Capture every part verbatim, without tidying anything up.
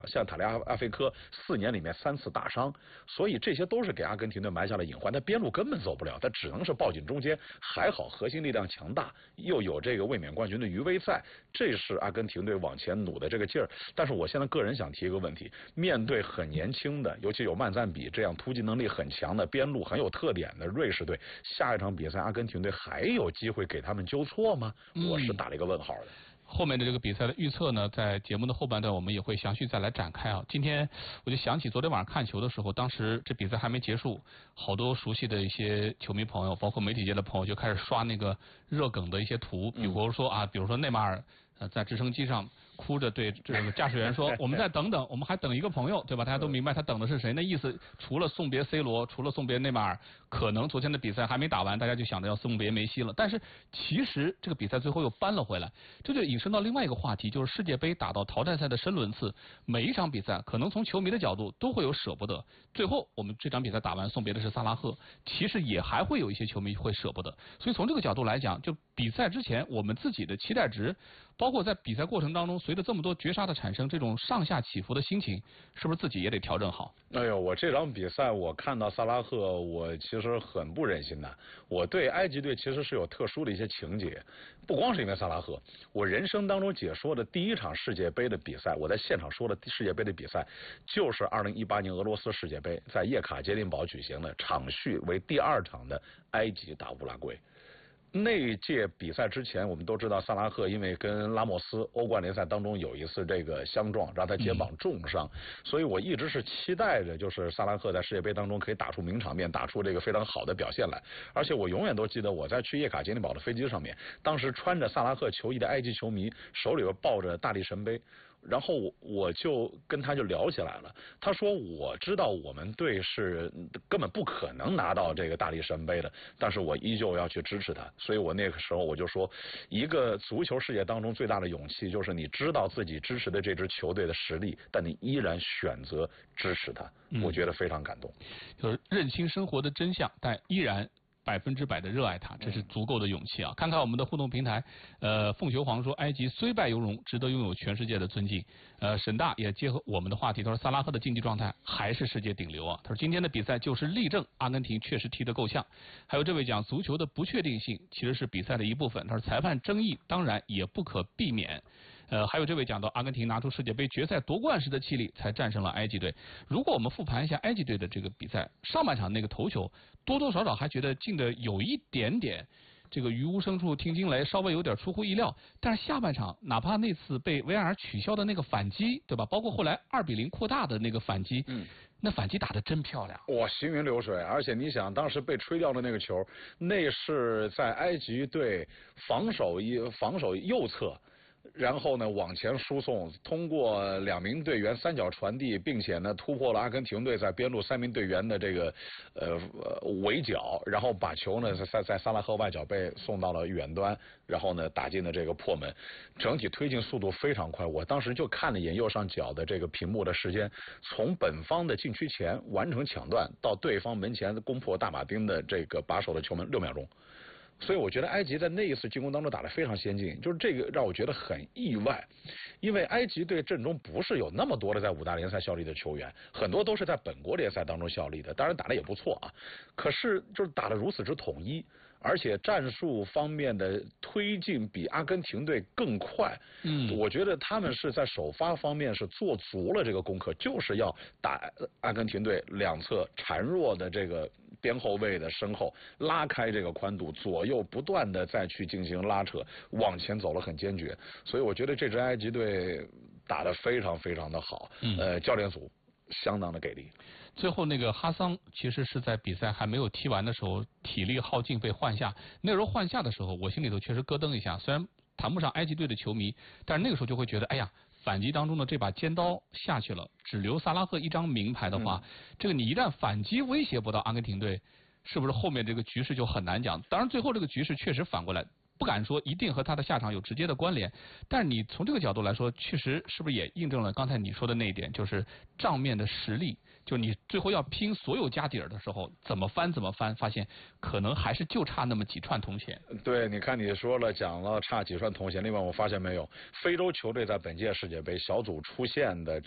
像塔利阿阿菲科四年里面三次大伤，所以这些都是给阿根廷队埋下了隐患。他边路根本走不了，他只能是抱紧中间。还好核心力量强大，又有这个卫冕冠军的余威在，这是阿根廷队往前努的这个劲儿。但是我现在个人想提一个问题：面对很年轻的，尤其有曼赞比这样突击能力很强的边路很有特点的瑞士队，下一场比赛阿根廷队还有机会给他们纠错吗？我是打了一个问号的。 后面的这个比赛的预测呢，在节目的后半段我们也会详细再来展开啊。今天我就想起昨天晚上看球的时候，当时这比赛还没结束，好多熟悉的一些球迷朋友，包括媒体界的朋友就开始刷那个热梗的一些图，比如说啊，比如说内马尔呃在直升机上哭着对这个驾驶员说：“我们再等等，我们还等一个朋友，对吧？”大家都明白他等的是谁。那意思除了送别 C 罗，除了送别内马尔，可能昨天的比赛还没打完，大家就想着要送别梅西了。但是其实这个比赛最后又扳了回来，这就引申到另外一个话题，就是世界杯打到淘汰赛的深轮次，每一场比赛可能从球迷的角度都会有舍不得。最后我们这场比赛打完送别的是萨拉赫，其实也还会有一些球迷会舍不得。所以从这个角度来讲，就比赛之前我们自己的期待值，包括在比赛过程当中，随着这么多绝杀的产生，这种上下起伏的心情，是不是自己也得调整好？ 哎呦，我这场比赛我看到萨拉赫，我其实很不忍心的。我对埃及队其实是有特殊的一些情节，不光是因为萨拉赫，我人生当中解说的第一场世界杯的比赛，我在现场说的世界杯的比赛，就是二零一八年俄罗斯世界杯在叶卡捷琳堡举行的，场序为第二场的埃及打乌拉圭。那届比赛之前，我们都知道萨拉赫因为跟拉莫斯欧冠联赛当中有一次这个相撞，让他肩膀重伤，嗯、所以我一直是期待着，就是萨拉赫在世界杯当中可以打出名场面，打出这个非常好的表现来。而且我永远都记得我在去叶卡捷琳堡的飞机上面，当时穿着萨拉赫球衣的埃及球迷手里边抱着大力神杯。然后我就跟他就聊起来了，他说我知道我们队是根本不可能拿到这个大力神杯的，但是我依旧要去支持他。所以我那个时候我就说，一个足球世界当中最大的勇气就是你知道自己支持的这支球队的实力，但你依然选择支持他，我觉得非常感动。 就是认清生活的真相，但依然百分之百的热爱他，这是足够的勇气啊！看看我们的互动平台，呃，凤球皇说埃及虽败犹荣，值得拥有全世界的尊敬。呃，沈大也结合我们的话题，他说萨拉赫的竞技状态还是世界顶流啊！他说今天的比赛就是例证，阿根廷确实踢得够呛。还有这位讲足球的不确定性其实是比赛的一部分，他说裁判争议当然也不可避免。呃，还有这位讲到阿根廷拿出世界杯决赛夺冠时的气力，才战胜了埃及队。如果我们复盘一下埃及队的这个比赛，上半场那个头球，多多少少还觉得进的有一点点这个于无声处听惊雷，稍微有点出乎意料。但是下半场，哪怕那次被 V A R 取消的那个反击，对吧？包括后来二比零扩大的那个反击，嗯，那反击打得真漂亮， 哇，行云流水。而且你想，当时被吹掉的那个球，那是在埃及队防守一防守右侧。然后呢，往前输送，通过两名队员三角传递，并且呢突破了阿根廷队在边路三名队员的这个呃围剿，然后把球呢在在萨拉赫外脚背送到了远端，然后呢打进了这个破门，整体推进速度非常快。我当时就看了一眼右上角的这个屏幕的时间，从本方的禁区前完成抢断到对方门前攻破大马丁的这个把守的球门六秒钟。所以我觉得埃及在那一次进攻当中打得非常先进，就是这个让我觉得很意外，因为埃及队阵中不是有那么多的在五大联赛效力的球员，很多都是在本国联赛当中效力的，当然打得也不错啊，可是就是打得如此之统一，而且战术方面的推进比阿根廷队更快。嗯，我觉得他们是在首发方面是做足了这个功课，就是要打阿根廷队两侧孱弱的这个边后卫的身后，拉开这个宽度，左右不断的再去进行拉扯，往前走了很坚决。所以我觉得这支埃及队打得非常非常的好。嗯，呃，教练组相当的给力。 最后那个哈桑其实是在比赛还没有踢完的时候体力耗尽被换下，那时候换下的时候我心里头确实咯噔一下，虽然谈不上埃及队的球迷，但是那个时候就会觉得哎呀，反击当中的这把尖刀下去了，只留萨拉赫一张名牌的话，嗯、这个你一旦反击威胁不到阿根廷队，是不是后面这个局势就很难讲？当然最后这个局势确实反过来，不敢说一定和他的下场有直接的关联，但是你从这个角度来说，确实是不是也印证了刚才你说的那一点，就是账面的实力，就你最后要拼所有家底儿的时候，怎么翻怎么翻，发现可能还是就差那么几串铜钱。 对，你看你说了讲了差几串铜钱，另外我发现没有，非洲球队在本届世界杯小组出线的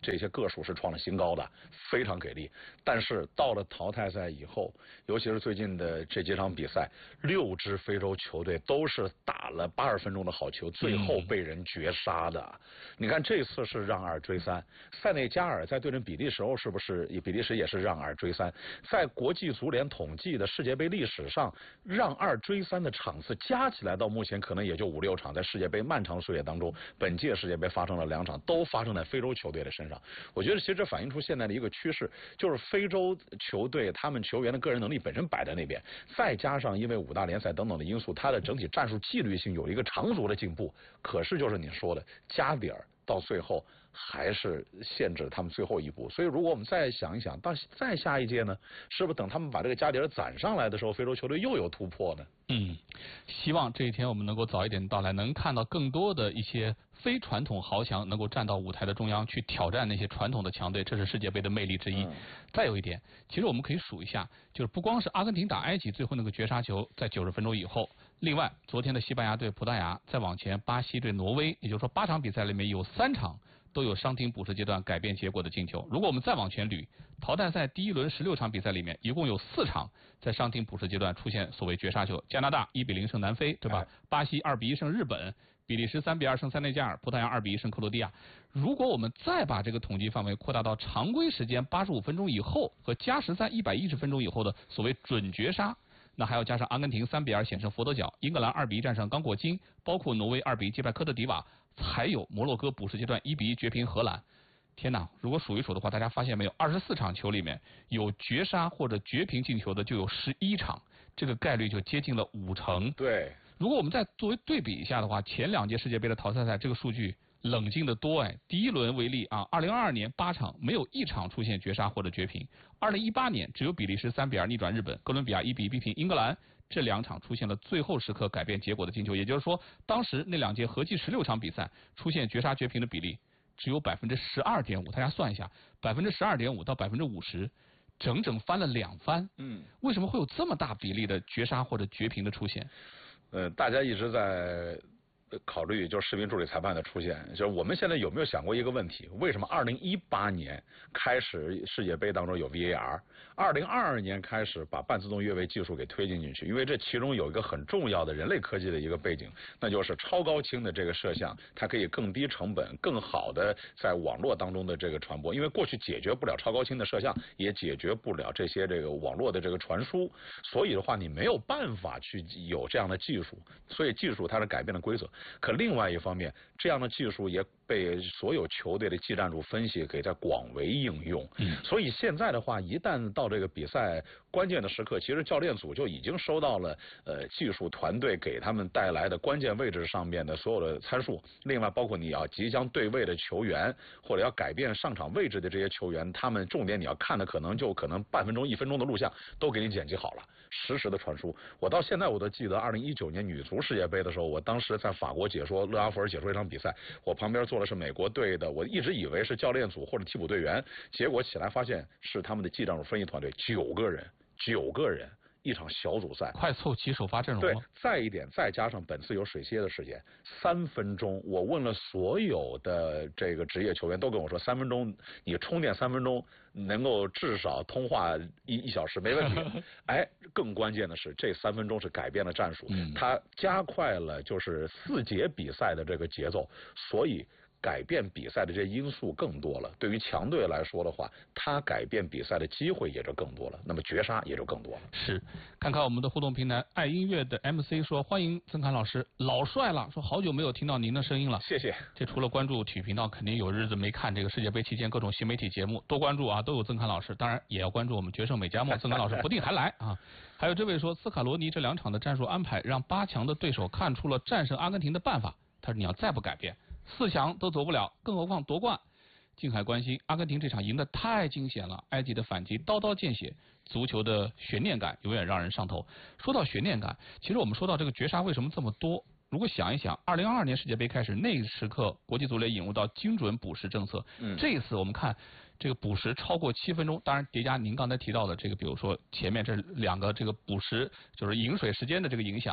这些个数是创了新高的，非常给力。但是到了淘汰赛以后，尤其是最近的这几场比赛，六支非洲球队都是打了八十分钟的好球，最后被人绝杀的。嗯、你看这次是让二追三，塞内加尔在对阵比利时后是不是比利时也是让二追三？在国际足联统计的世界杯历史上，让二追三的场次加起来到目前可能也就五六场，在世界杯漫长岁月当中，本届世界杯发生了两场，都发生在非洲球队的身上。我觉得其实这反映出现在的一个趋势，就是非洲球队他们球员的个人能力本身摆在那边，再加上因为五大联赛等等的因素，他的整体战术纪律性有一个长足的进步。可是就是你说的加点儿到最后还是限制他们最后一步。所以如果我们再想一想，到再下一届呢，是不是等他们把这个加点攒上来的时候，非洲球队又有突破呢？ 嗯，希望这一天我们能够早一点到来，能看到更多的一些非传统豪强能够站到舞台的中央去挑战那些传统的强队，这是世界杯的魅力之一。嗯、再有一点，其实我们可以数一下，就是不光是阿根廷打埃及最后那个绝杀球在九十分钟以后，另外昨天的西班牙对葡萄牙，再往前巴西对挪威，也就是说八场比赛里面有三场都有伤停补时阶段改变结果的进球。如果我们再往前捋，淘汰赛第一轮十六场比赛里面，一共有四场在伤停补时阶段出现所谓绝杀球。加拿大一比零胜南非，对吧？巴西二比一胜日本，比利时三比二胜塞内加尔，葡萄牙二比一胜克罗地亚。如果我们再把这个统计范围扩大到常规时间八十五分钟以后和加时赛一百一十分钟以后的所谓准绝杀，那还要加上阿根廷三比二险胜佛得角，英格兰二比一战胜刚果金，包括挪威二比一击败科特迪瓦，还有摩洛哥补时阶段一比一绝平荷兰。天哪，如果数一数的话，大家发现没有，二十四场球里面有绝杀或者绝平进球的就有十一场，这个概率就接近了五成。 对， 如果我们再作为对比一下的话，前两届世界杯的淘汰赛这个数据冷静的多哎。第一轮为例啊，二零二二年八场没有一场出现绝杀或者绝平，二零一八年只有比利时三比二逆转日本，哥伦比亚一比一逼平英格兰，这两场出现了最后时刻改变结果的进球。也就是说，当时那两届合计十六场比赛出现绝杀绝平的比例只有百分之十二点五，大家算一下，百分之十二点五到百分之五十，整整翻了两番。嗯，为什么会有这么大比例的绝杀或者绝平的出现？ 呃，大家一直在考虑就是视频助理裁判的出现，就是我们现在有没有想过一个问题？为什么二零一八年开始世界杯当中有 V A R， 二零二二年开始把半自动越位技术给推进进去？因为这其中有一个很重要的人类科技的一个背景，那就是超高清的这个摄像，它可以更低成本、更好的在网络当中的这个传播。因为过去解决不了超高清的摄像，也解决不了这些这个网络的这个传输，所以的话你没有办法去有这样的技术，所以技术它是改变了规则。可另外一方面，这样的技术也被所有球队的技战术分析给在广为应用。嗯，所以现在的话，一旦到这个比赛关键的时刻，其实教练组就已经收到了呃技术团队给他们带来的关键位置上面的所有的参数。另外，包括你要即将对位的球员，或者要改变上场位置的这些球员，他们重点你要看的可能就可能半分钟、一分钟的录像都给你剪辑好了，实时的传输。我到现在我都记得，二零一九年女足世界杯的时候，我当时在法国解说勒阿弗尔解说一场比赛，我旁边坐的是美国队的，我一直以为是教练组或者替补队员，结果起来发现是他们的技战术分析团队，九个人，九个人。一场小组赛， 快凑齐首发阵容。 对，再一点，再加上本次有水歇的时间，三分钟，我问了所有的这个职业球员，都跟我说，三分钟你充电三分钟，能够至少通话一一小时没问题。哎，更关键的是，这三分钟是改变了战术，嗯、它加快了就是四节比赛的这个节奏，所以。改变比赛的这些因素更多了，对于强队来说的话，他改变比赛的机会也就更多了，那么绝杀也就更多了。 是，看看我们的互动平台，爱音乐的 M C 说，欢迎曾侃老师，老帅了，说好久没有听到您的声音了。 谢谢。 这除了关注体育频道，肯定有日子没看这个世界杯期间各种新媒体节目，多关注啊，都有曾侃老师，当然也要关注我们决胜美加墨，曾侃老师不定还来啊。还有这位说，斯卡罗尼这两场的战术安排，让八强的对手看出了战胜阿根廷的办法。他说你要再不改变，四强都走不了，更何况夺冠。静海关心，阿根廷这场赢得太惊险了，埃及的反击刀刀见血，足球的悬念感永远让人上头。说到悬念感，其实我们说到这个绝杀为什么这么多，如果想一想，二零二二年世界杯开始那个时刻，国际足联引入到精准补时政策，嗯，这一次我们看这个补时超过七分钟，当然叠加您刚才提到的这个，比如说前面这两个这个补时就是饮水时间的这个影响。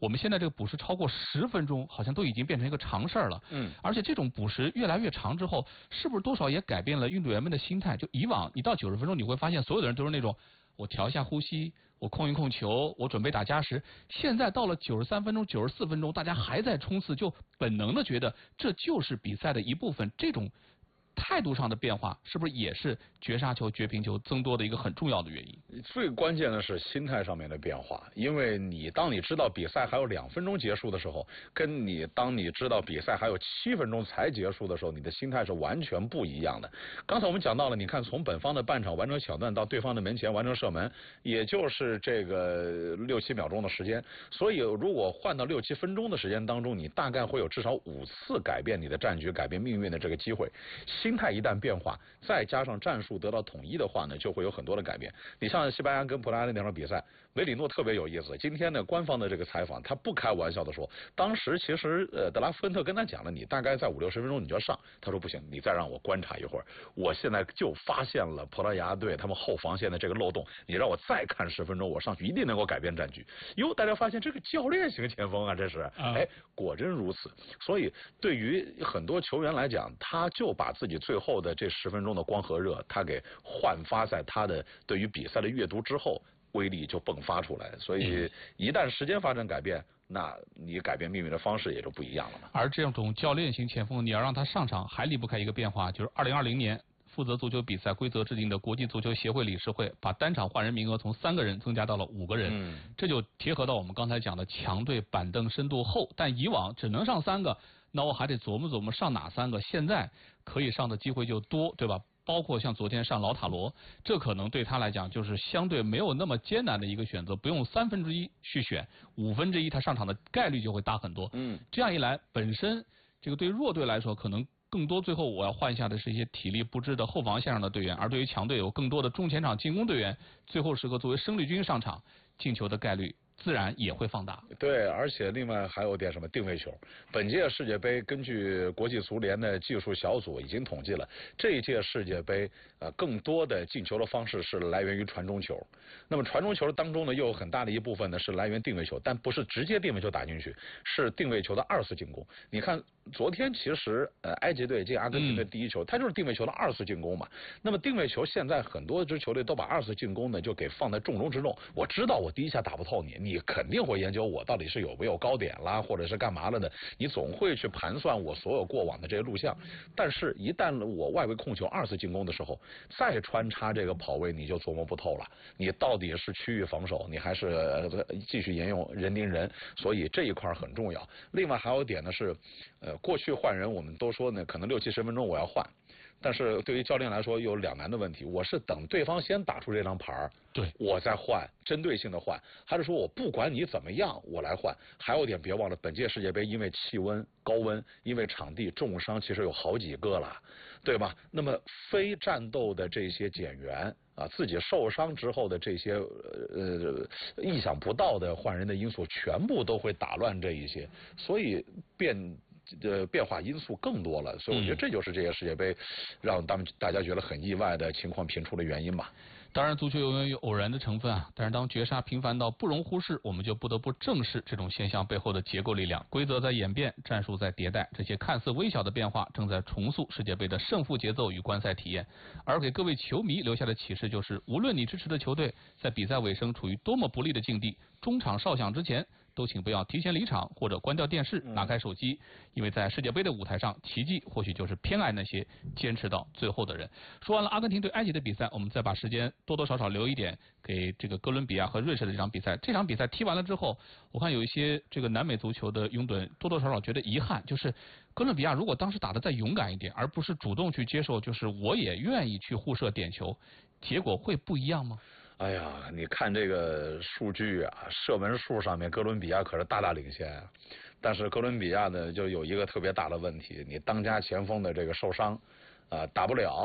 我们现在这个补时超过十分钟，好像都已经变成一个常事儿了。 嗯， 而且这种补时越来越长之后，是不是多少也改变了运动员们的心态？就以往你到九十分钟，你会发现所有的人都是那种我调一下呼吸，我控一控球，我准备打加时。现在到了九十三分钟、九十四分钟，大家还在冲刺，就本能的觉得这就是比赛的一部分。这种态度上的变化，是不是也是绝杀球、绝平球增多的一个很重要的原因？ 最关键的是心态上面的变化，因为你当你知道比赛还有两分钟结束的时候，跟你当你知道比赛还有七分钟才结束的时候，你的心态是完全不一样的。刚才我们讲到了，你看从本方的半场完成抢断到对方的门前完成射门，也就是这个六七秒钟的时间。所以如果换到六七分钟的时间当中，你大概会有至少五次改变你的战局、改变命运的这个机会。心态一旦变化，再加上战术得到统一的话呢，就会有很多的改变。你像西班牙跟葡萄牙那场比赛，梅里诺特别有意思。今天呢，官方的这个采访，他不开玩笑的说，当时其实呃德拉夫恩特跟他讲了，你大概在五六十分钟你就要上。他说不行，你再让我观察一会儿，我现在就发现了葡萄牙队他们后防线的这个漏洞，你让我再看十分钟，我上去一定能够改变战局。哟，大家发现这个教练型前锋啊，这是，哎，果真如此。所以对于很多球员来讲，他就把自己最后的这十分钟的光和热，他给焕发在他的对于比赛的阅读之后，威力就迸发出来。所以一旦时间发生改变，那你改变命运的方式也就不一样了嘛。 而这种教练型前锋，你要让他上场，还离不开一个变化，就是二零二零年负责足球比赛规则制定的国际足球协会理事会，把单场换人名额从三个人增加到了五个人。 嗯， 这就贴合到我们刚才讲的强队板凳深度厚，但以往只能上三个，那我还得琢磨琢磨上哪三个。现在可以上的机会就多，对吧？包括像昨天上老塔罗，这可能对他来讲就是相对没有那么艰难的一个选择，不用三分之一去选，五分之一他上场的概率就会大很多。 嗯， 这样一来，本身这个对弱队来说，可能更多最后我要换下的是一些体力不支的后防线上的队员，而对于强队有更多的中前场进攻队员，最后时刻作为生力军上场，进球的概率自然也会放大。 对，而且另外还有点什么定位球。本届世界杯根据国际足联的技术小组已经统计了，这一届世界杯呃更多的进球的方式是来源于传中球。那么传中球当中呢，又有很大的一部分呢是来源定位球，但不是直接定位球打进去，是定位球的二次进攻。你看昨天其实呃埃及队进阿根廷的第一球，嗯、它就是定位球的二次进攻嘛。那么定位球现在很多支球队都把二次进攻呢就给放在重中之重。我知道我第一下打不透你，你肯定会研究我到底是有没有高点啦，或者是干嘛了的，你总会去盘算我所有过往的这些录像。但是一旦我外围控球二次进攻的时候，再穿插这个跑位，你就琢磨不透了。你到底是区域防守，你还是、呃、继续沿用人盯人？所以这一块很重要。另外还有一点呢是，呃，过去换人我们都说呢，可能六七十分钟我要换。但是对于教练来说有两难的问题，我是等对方先打出这张牌， 对， 我再换，针对性的换，还是说我不管你怎么样我来换？还有点别忘了，本届世界杯因为气温高温，因为场地重伤其实有好几个了，对吧？那么非战斗的这些减员啊，自己受伤之后的这些呃意想不到的换人的因素，全部都会打乱这一些，所以变。的变化因素更多了，所以我觉得这就是这些世界杯让他们大家觉得很意外的情况频出的原因吧。 当然，足球永远有偶然的成分啊，但是当绝杀频繁到不容忽视，我们就不得不正视这种现象背后的结构力量。规则在演变，战术在迭代，这些看似微小的变化正在重塑世界杯的胜负节奏与观赛体验。而给各位球迷留下的启示就是，无论你支持的球队在比赛尾声处于多么不利的境地，中场哨响之前，都请不要提前离场或者关掉电视、拿开手机，因为在世界杯的舞台上，奇迹或许就是偏爱那些坚持到最后的人。说完了阿根廷对埃及的比赛，我们再把时间多多少少留一点给这个哥伦比亚和瑞士的这场比赛。这场比赛踢完了之后，我看有一些这个南美足球的拥趸多多少少觉得遗憾，就是哥伦比亚如果当时打得再勇敢一点，而不是主动去接受，就是我也愿意去互射点球，结果会不一样吗？ 哎呀，你看这个数据啊，射门数上面哥伦比亚可是大大领先，但是哥伦比亚呢就有一个特别大的问题，你当家前锋的这个受伤啊、呃、打不了，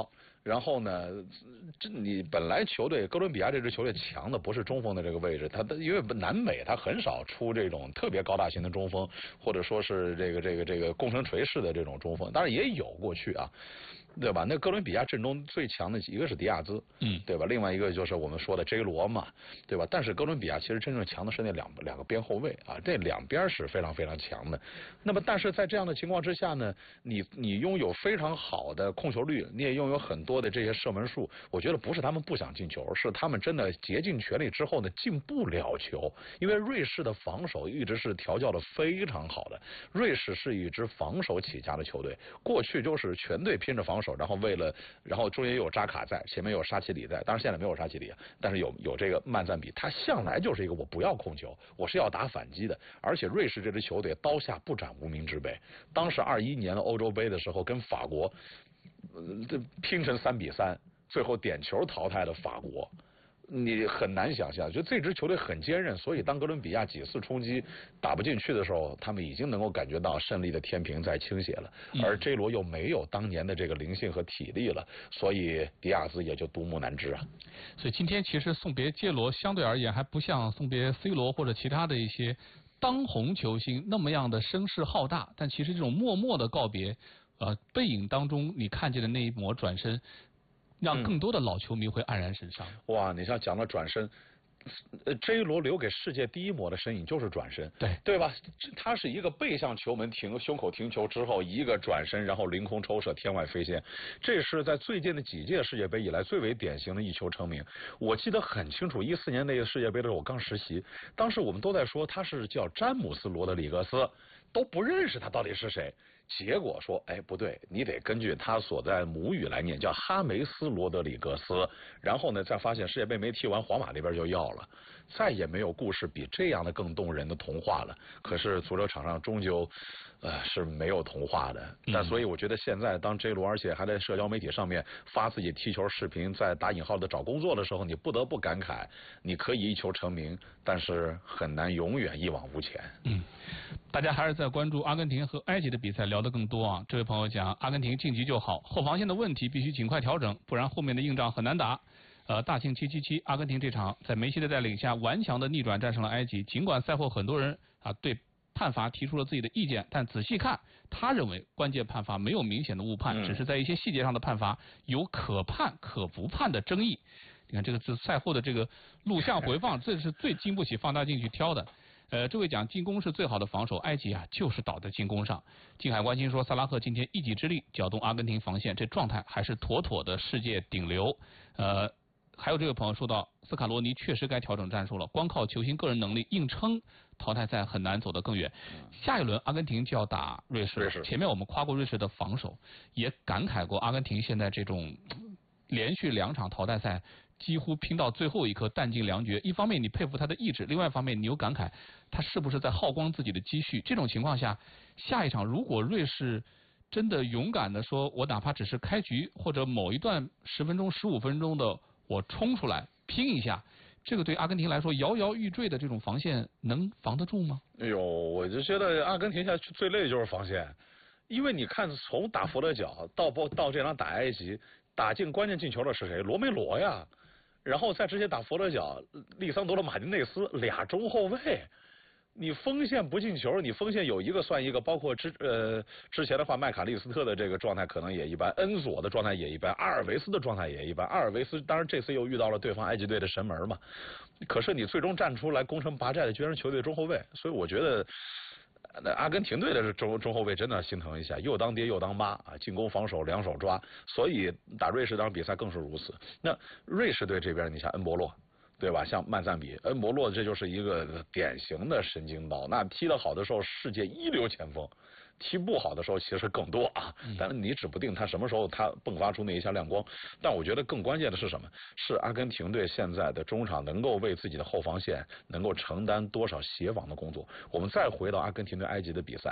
然后呢，这你本来球队哥伦比亚这支球队强的不是中锋的这个位置，他的因为南美他很少出这种特别高大型的中锋，或者说是这个这个这个攻城锤式的这种中锋，当然也有过去啊。对吧？那哥伦比亚阵中最强的一个是迪亚兹， 嗯， 对吧？另外一个就是我们说的 J 罗嘛，对吧？但是哥伦比亚其实真正强的是那两两个边后卫啊，这两边是非常非常强的。那么，但是在这样的情况之下呢，你你拥有非常好的控球率，你也拥有很多的这些射门数，我觉得不是他们不想进球，是他们真的竭尽全力之后呢进不了球，因为瑞士的防守一直是调教的非常好的。瑞士是一支防守起家的球队，过去就是全队拼着防守。然后为了，然后中间有扎卡在，前面有沙奇里在，当然现在没有沙奇里，但是有有这个曼赞比，他向来就是一个我不要控球，我是要打反击的。而且瑞士这支球队刀下不斩无名之辈，当时二一年的欧洲杯的时候跟法国，呃，这拼成三比三，最后点球淘汰了法国。你很难想象，就这支球队很坚韧，所以当哥伦比亚几次冲击打不进去的时候，他们已经能够感觉到胜利的天平在倾斜了。而 J 罗又没有当年的这个灵性和体力了，所以迪亚兹也就独木难支啊。 所以今天其实送别 J 罗相对而言还不像送别 C 罗或者其他的一些当红球星那么样的声势浩大，但其实这种默默的告别，呃，背影当中你看见的那一抹转身。让更多的老球迷会黯然神伤。 嗯、哇，你像讲到转身，呃 ，J 罗留给世界第一模的身影就是转身， 对对吧？他是一个背向球门停胸口停球之后一个转身，然后凌空抽射天外飞仙，这是在最近的几届世界杯以来最为典型的一球成名。我记得很清楚，一四年那个世界杯的时候我刚实习，当时我们都在说他是叫詹姆斯罗德里格斯，都不认识他到底是谁。结果说，哎，不对，你得根据他所在母语来念，叫哈梅斯罗德里格斯。然后呢，再发现世界杯没踢完，皇马那边就要了，再也没有故事比这样的更动人的童话了。可是足球场上终究，呃，是没有童话的。但所以我觉得现在当 J 罗而且还在社交媒体上面发自己踢球视频，在打引号的找工作的时候，你不得不感慨，你可以一球成名，但是很难永远一往无前。 嗯，大家还是在关注阿根廷和埃及的比赛。聊得更多啊！这位朋友讲，阿根廷晋级就好，后防线的问题必须尽快调整，不然后面的硬仗很难打。呃，大庆七七七，阿根廷这场在梅西的带领下顽强的逆转战胜了埃及。尽管赛后很多人啊对判罚提出了自己的意见，但仔细看，他认为关键判罚没有明显的误判， 嗯、 只是在一些细节上的判罚有可判可不判的争议。你看这个是赛后的这个录像回放，这是最经不起放大镜去挑的。呃，这位讲进攻是最好的防守，埃及啊就是倒在进攻上。近海关心说，萨拉赫今天一己之力搅动阿根廷防线，这状态还是妥妥的世界顶流。呃，还有这位朋友说到，斯卡罗尼确实该调整战术了，光靠球星个人能力硬撑淘汰赛很难走得更远。下一轮阿根廷就要打瑞士， 瑞士前面我们夸过瑞士的防守，也感慨过阿根廷现在这种连续两场淘汰赛。几乎拼到最后一刻，弹尽粮绝。一方面你佩服他的意志，另外一方面你又感慨他是不是在耗光自己的积蓄。这种情况下，下一场如果瑞士真的勇敢的说，我哪怕只是开局或者某一段十分钟、十五分钟的我冲出来拼一下，这个对阿根廷来说摇摇欲坠的这种防线能防得住吗？ 哎呦，我就觉得阿根廷现在最累的就是防线，因为你看从打佛得角到到这场打埃及，打进关键进球的是谁？罗梅罗呀。然后在之前打佛得角，利桑德罗马丁内斯俩中后卫，你锋线不进球，你锋线有一个算一个，包括之呃之前的话，麦卡利斯特的这个状态可能也一般，恩佐的状态也一般，阿尔维斯的状态也一般。阿尔维斯当然这次又遇到了对方埃及队的神门嘛，可是你最终站出来攻城拔寨的居然是球队中后卫，所以我觉得。那阿根廷队的中中后卫真的心疼一下，又当爹又当妈啊，进攻防守两手抓，所以打瑞士当比赛更是如此。那瑞士队这边，你像恩博洛，对吧？像曼赞比，恩博洛这就是一个典型的神经刀，那踢得好的时候世界一流前锋。踢不好的时候其实更多啊，但是你指不定他什么时候他迸发出那一下亮光。但我觉得更关键的是什么？是阿根廷队现在的中场能够为自己的后防线能够承担多少协防的工作。我们再回到阿根廷对埃及的比赛，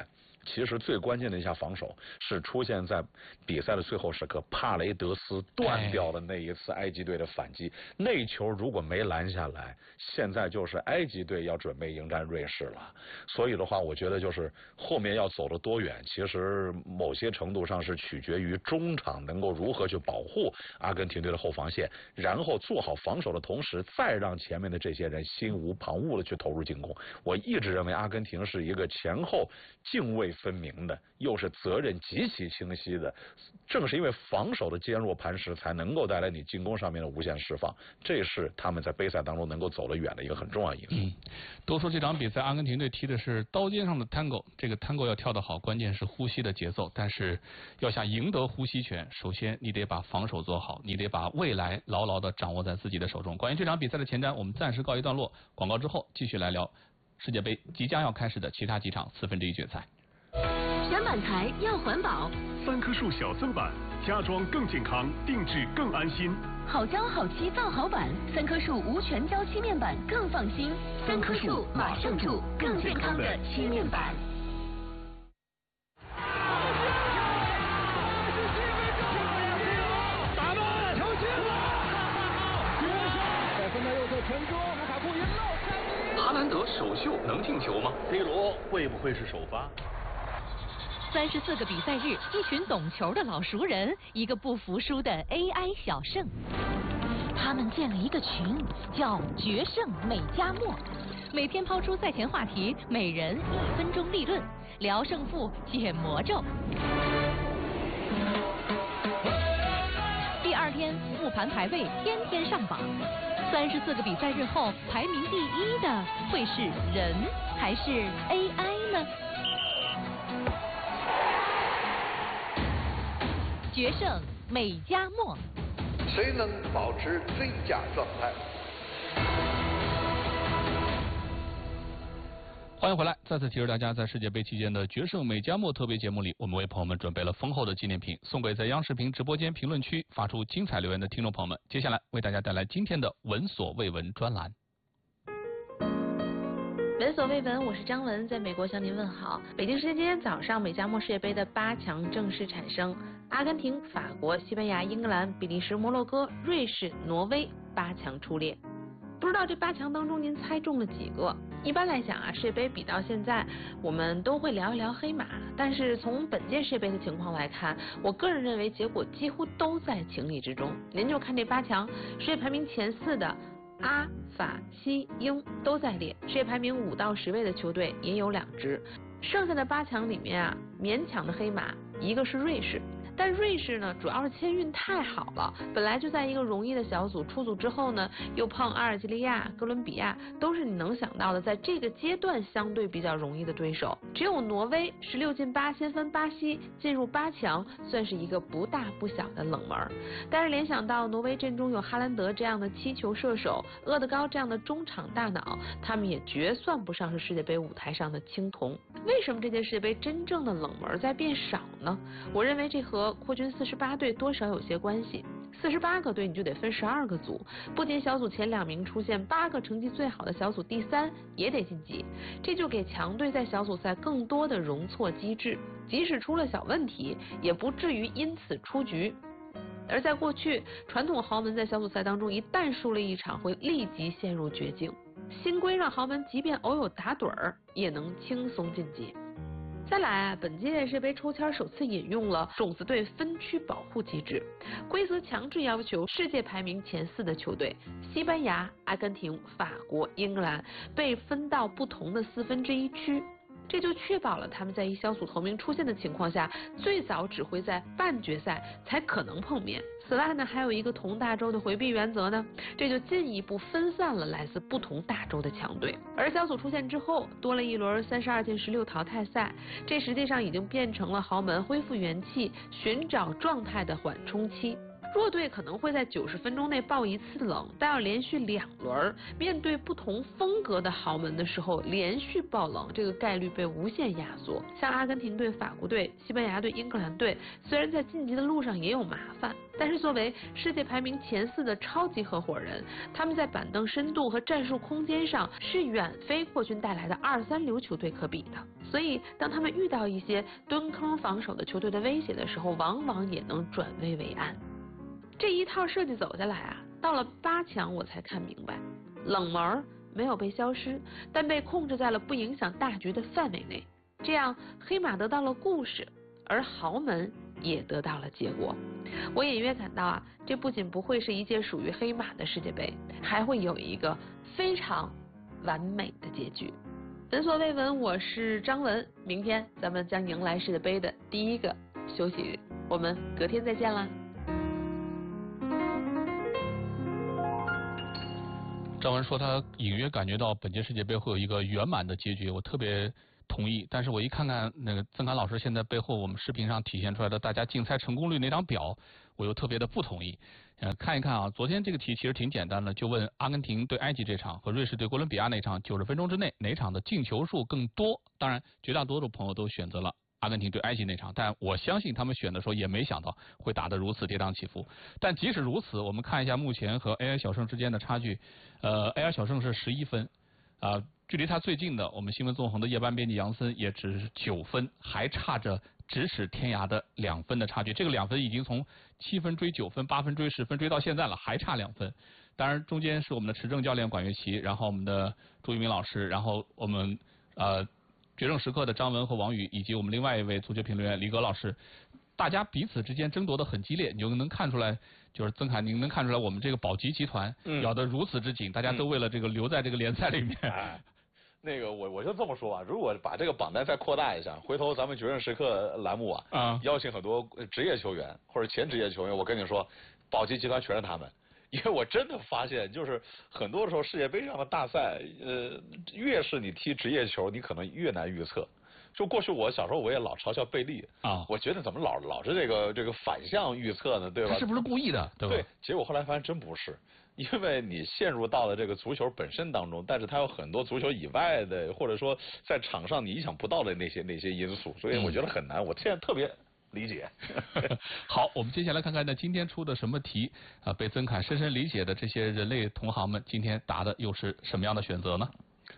其实最关键的一下防守是出现在比赛的最后时刻，帕雷德斯断掉的那一次埃及队的反击，那一球如果没拦下来，现在就是埃及队要准备迎战瑞士了。所以的话，我觉得就是后面要走得多远，其实某些程度上是取决于中场能够如何去保护阿根廷队的后防线，然后做好防守的同时，再让前面的这些人心无旁骛的去投入进攻。我一直认为阿根廷是一个前后泾渭分明的，又是责任极其清晰的，正是因为防守的坚若磐石，才能够带来你进攻上面的无限释放，这是他们在杯赛当中能够走得远的一个很重要的因素。 嗯，都说这场比赛阿根廷队踢的是刀尖上的 tango， 这个 tango 要跳得好，关键是呼吸的节奏，但是要想赢得呼吸权，首先你得把防守做好，你得把未来牢牢地掌握在自己的手中。关于这场比赛的前瞻，我们暂时告一段落，广告之后继续来聊世界杯即将要开始的其他几场四分之一决赛。 选板材要环保， 三棵树小增板，家装更健康，定制更安心。 好胶好漆造好板，三棵树无全胶漆面板更放心。三棵树马上住更健康的漆面板。 打门，球进了！ 在分在右侧传中，卢卡库赢了。 哈兰德首秀能进球吗 ？C 罗会不会是首发？ 三十四个比赛日，一群懂球的老熟人，一个不服输的 A I 小胜。他们建了一个群，叫“决胜美加墨”，每天抛出赛前话题，每人一分钟立论，聊胜负，解魔咒。第二天复盘排位，天天上榜。三十四个比赛日后，排名第一的会是人还是 A I 呢？决胜美加墨， 谁能保持最佳状态？ 欢迎回来，再次提示大家，在世界杯期间的决胜美加墨特别节目里，我们为朋友们准备了丰厚的纪念品，送给在央视频直播间评论区发出精彩留言的听众朋友们。接下来为大家带来今天的闻所未闻专栏。 闻所未闻，我是张文，在美国向您问好。北京时间今天早上，美加墨世界杯的八强正式产生，阿根廷、法国、西班牙、英格兰、比利时、摩洛哥、瑞士、挪威八强出列。不知道这八强当中您猜中了几个？一般来讲啊，世界杯比到现在，我们都会聊一聊黑马，但是从本届世界杯的情况来看，我个人认为结果几乎都在情理之中。您就看这八强，世界排名前四的阿、法、西、英都在列，世界排名五到十位的球队也有两支。剩下的八强里面啊，勉强的黑马一个是瑞士，但瑞士呢，主要是签运太好了，本来就在一个容易的小组，出组之后呢，又碰阿尔及利亚、哥伦比亚，都是你能想到的，在这个阶段相对比较容易的对手。只有挪威十六进八，先分巴西进入八强，算是一个不大不小的冷门。但是联想到挪威阵中有哈兰德这样的七球射手，厄德高这样的中场大脑，他们也绝算不上是世界杯舞台上的青铜。为什么这届世界杯真正的冷门在变少呢？我认为这和扩军四十八队多少有些关系。四十八个队你就得分十二个组，不仅小组前两名出现，八个成绩最好的小组第三也得晋级，这就给强队在小组赛更多的容错机制，即使出了小问题，也不至于因此出局。而在过去，传统豪门在小组赛当中一旦输了一场，会立即陷入绝境。新规让豪门即便偶有打盹儿，也能轻松晋级。再来啊，本届世界杯抽签首次引用了种子队分区保护机制，规则强制要求世界排名前四的球队西班牙、阿根廷、法国、英格兰被分到不同的四分之一区，这就确保了他们在一小组头名出现的情况下，最早只会在半决赛才可能碰面。此外呢，还有一个同大洲的回避原则呢，这就进一步分散了来自不同大洲的强队。而小组出现之后，多了一轮三十二进十六淘汰赛，这实际上已经变成了豪门恢复元气、寻找状态的缓冲期。弱队可能会在九十分钟内爆一次冷，但要连续两轮面对不同风格的豪门的时候，连续爆冷，这个概率被无限压缩。像阿根廷队、法国队、西班牙队、英格兰队，虽然在晋级的路上也有麻烦， 但是作为世界排名前四的超级合伙人，他们在板凳深度和战术空间上是远非扩军带来的二三流球队可比的。所以当他们遇到一些蹲坑防守的球队的威胁的时候，往往也能转危为安。这一套设计走下来啊，到了八强我才看明白，冷门没有被消失，但被控制在了不影响大局的范围内。这样黑马得到了故事，而豪门也得到了结果。我隐约感到啊，这不仅不会是一届属于黑马的世界杯，还会有一个非常完美的结局。闻所未闻，我是张文，明天咱们将迎来世界杯的第一个休息日，我们隔天再见啦。 张文说他隐约感觉到本届世界杯会有一个圆满的结局，我特别同意。但是我一看看那个曾侃老师现在背后我们视频上体现出来的大家竞猜成功率那张表，我又特别的不同意。呃，看一看啊，昨天这个题其实挺简单的，就问阿根廷对埃及这场和瑞士对哥伦比亚那场九十分钟之内哪场的进球数更多？当然，绝大多数朋友都选择了阿根廷对埃及那场，但我相信他们选的时候也没想到会打得如此跌宕起伏。但即使如此，我们看一下目前和 A I 小胜之间的差距，呃 ，A I 小胜是十一分，啊、呃，距离他最近的我们新闻纵横的夜班编辑杨森也只是九分，还差着咫尺天涯的两分的差距。这个两分已经从七分追九分，八分追十分，追到现在了，还差两分。当然，中间是我们的持正教练管乐琪，然后我们的朱一鸣老师，然后我们呃。决胜时刻的张文和王宇，以及我们另外一位足球评论员李戈老师，大家彼此之间争夺的很激烈，你就能看出来，就是曾侃，您能看出来我们这个保级集团咬得如此之紧，嗯、大家都为了这个留在这个联赛里面。 哎，那个我我就这么说吧，如果把这个榜单再扩大一下，回头咱们决胜时刻栏目啊，啊邀请很多职业球员或者前职业球员，我跟你说，保级集团全是他们。因为我真的发现，就是很多时候世界杯上的大赛，呃，越是你踢职业球，你可能越难预测。就过去我小时候我也老嘲笑贝利啊，我觉得怎么老老是这个这个反向预测呢，对吧？ 他是不是故意的？对吧？ 对，结果后来发现真不是，因为你陷入到了这个足球本身当中，但是它有很多足球以外的，或者说在场上你意想不到的那些那些因素，所以我觉得很难。嗯、我现在特别。理解。 好，我们接下来看看呢，今天出的什么题啊？被曾侃深深理解的这些人类同行们，今天答的又是什么样的选择呢？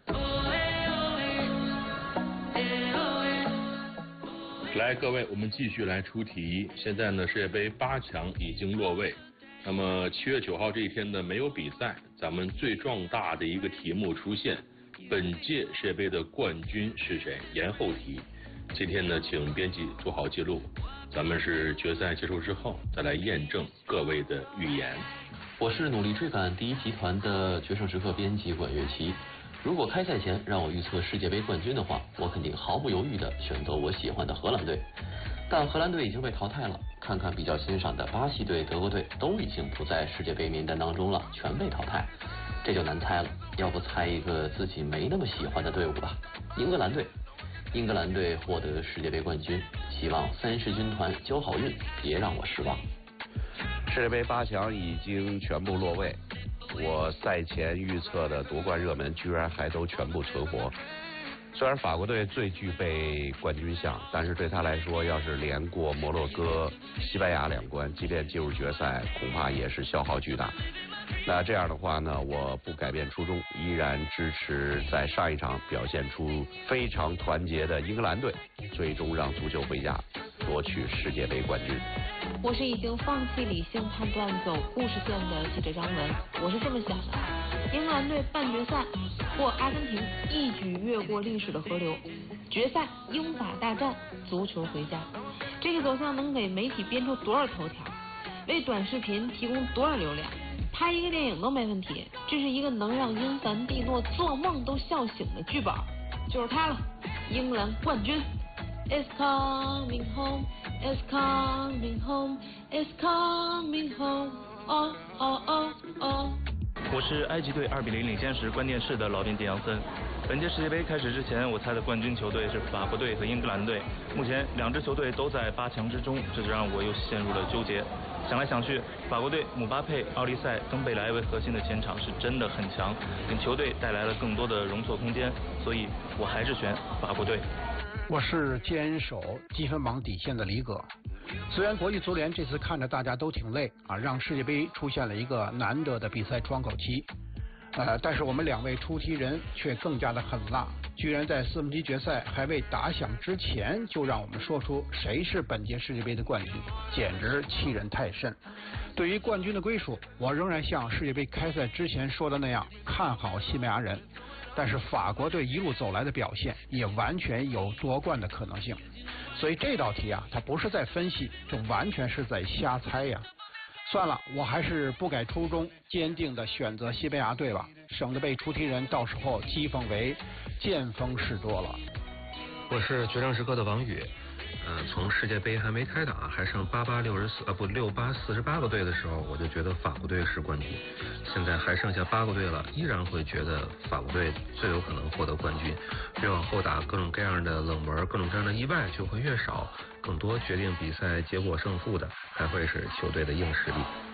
来，各位，我们继续来出题。现在呢，世界杯八强已经落位。那么七月九号这一天呢，没有比赛，咱们最壮大的一个题目出现：本届世界杯的冠军是谁？延后题。今天呢，请编辑做好记录，咱们是决赛结束之后再来验证各位的预言。 我是努力追赶第一集团的决胜时刻编辑管乐琪。如果开赛前让我预测世界杯冠军的话，我肯定毫不犹豫地选择我喜欢的荷兰队。但荷兰队已经被淘汰了，看看比较欣赏的巴西队、德国队都已经不在世界杯名单当中了，全被淘汰，这就难猜了。要不猜一个自己没那么喜欢的队伍吧，英格兰队。英格兰队获得世界杯冠军，希望三狮军团交好运，别让我失望。 世界杯八强已经全部落位，我赛前预测的夺冠热门居然还都全部存活。虽然法国队最具备冠军相，但是对他来说，要是连过摩洛哥、西班牙两关，即便进入决赛，恐怕也是消耗巨大。那这样的话呢，我不改变初衷，依然支持在上一场表现出非常团结的英格兰队，最终让足球回家，夺取世界杯冠军。 我是已经放弃理性判断走故事线的记者张文，我是这么想的：英格兰队半决赛或阿根廷一举越过历史的河流，决赛英法大战，足球回家。这个走向能给媒体编出多少头条，为短视频提供多少流量？拍一个电影都没问题，这是一个能让因凡蒂诺做梦都笑醒的剧本，就是它了，英格兰冠军。It's coming home, it's coming home, it's coming home, oh oh oh oh。 我是埃及队二比零领先时关键式的老编辑杨森。本届世界杯开始之前，我猜的冠军球队是法国队和英格兰队。目前两支球队都在八强之中，这就让我又陷入了纠结。想来想去，法国队姆巴佩、奥利塞、登贝莱为核心的前场是真的很强，给球队带来了更多的容错空间，所以我还是选法国队。 我是坚守积分榜底线的李葛。 虽然国际足联这次看着大家都挺累啊，让世界杯出现了一个难得的比赛窗口期，呃，但是我们两位出题人却更加的狠辣，居然在四分之一决赛还未打响之前就让我们说出谁是本届世界杯的冠军，简直欺人太甚。对于冠军的归属，我仍然像世界杯开赛之前说的那样看好西班牙人，但是法国队一路走来的表现也完全有夺冠的可能性。所以这道题啊，它不是在分析，这完全是在瞎猜呀。算了，我还是不改初衷，坚定的选择西班牙队吧，省得被出题人到时候讥讽为见风使舵了。 我是决胜时刻的王宇。呃，从世界杯还没开打，还剩八八六十四啊不六八四十八个队的时候，我就觉得法国队是冠军。现在还剩下八个队了，依然会觉得法国队最有可能获得冠军。越往后打，各种各样的冷门、各种各样的意外就会越少，更多决定比赛结果胜负的还会是球队的硬实力。